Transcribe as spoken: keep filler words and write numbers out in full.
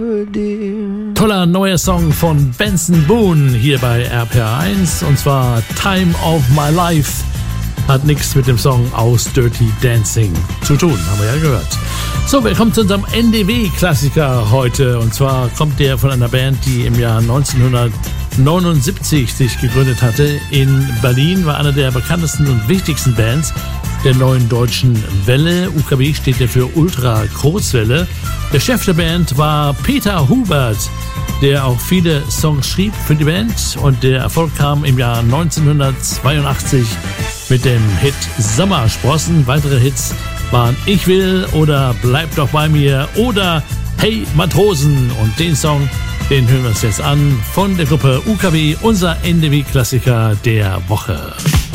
Toller neuer Song von Benson Boone hier bei R P R eins und zwar Time of My Life. Hat nichts mit dem Song aus Dirty Dancing zu tun, haben wir ja gehört. So, wir kommen zu unserem N D W-Klassiker heute und zwar kommt der von einer Band, die im Jahr neunzehnhundertneunundsiebzig sich gegründet hatte. In Berlin war einer der bekanntesten und wichtigsten Bands der neuen deutschen Welle. U K W steht ja für Ultra Kurzwelle. Der Chef der Band war Peter Hubert, der auch viele Songs schrieb für die Band und der Erfolg kam im Jahr neunzehnhundertzweiundachtzig mit dem Hit Sommersprossen. Weitere Hits waren Ich will oder Bleib doch bei mir oder Hey Matrosen und den Song, den hören wir uns jetzt an von der Gruppe U K W, unser N D W-Klassiker der Woche.